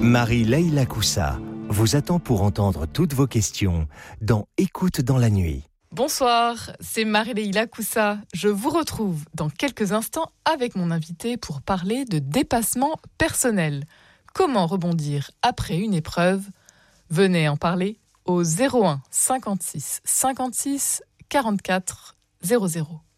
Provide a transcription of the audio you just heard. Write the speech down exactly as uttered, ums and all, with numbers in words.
Marie-Leila Coussa vous attend pour entendre toutes vos questions dans Écoute dans la nuit. Bonsoir, c'est Marie-Leila Coussa. Je vous retrouve dans quelques instants avec mon invité pour parler de dépassement personnel. Comment rebondir après une épreuve ? Venez en parler au zéro un cinquante-six cinquante-six quarante-quatre zéro zéro.